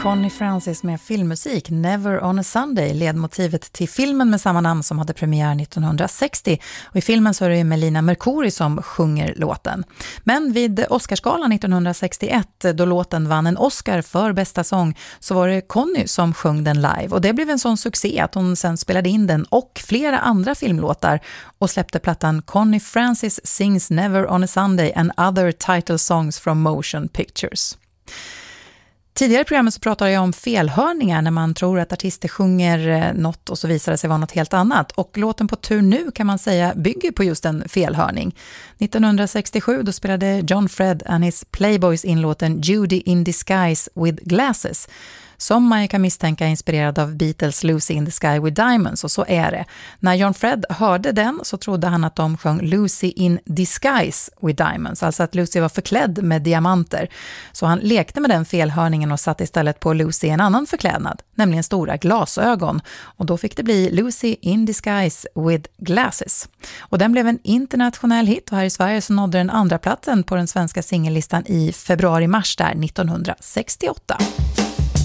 Connie Francis med filmmusik Never on a Sunday, ledmotivet till filmen med samma namn som hade premiär 1960. Och i filmen så är det Melina Mercouri som sjunger låten. Men vid Oscarsgalan 1961, då låten vann en Oscar för bästa sång, så var det Connie som sjöng den live. Och det blev en sån succé att hon sen spelade in den och flera andra filmlåtar och släppte plattan Connie Francis Sings Never on a Sunday and Other Title Songs from Motion Pictures. Tidigare i programmet så pratade jag om felhörningar när man tror att artister sjunger något och så visar det sig vara något helt annat. Och låten På tur nu kan man säga bygger på just en felhörning. 1967 då spelade John Fred and his Playboys in låten Judy in Disguise with Glasses, som man kan misstänka inspirerad av Beatles Lucy in the Sky with Diamonds, och så är det. När John Fred hörde den så trodde han att de sjöng Lucy in Disguise with Diamonds, alltså att Lucy var förklädd med diamanter. Så han lekte med den felhörningen och satte istället på Lucy en annan förklädnad, nämligen stora glasögon. Och då fick det bli Lucy in Disguise with Glasses. Och den blev en internationell hit, och här i Sverige så nådde den andra platsen på den svenska singellistan i februari-mars där 1968.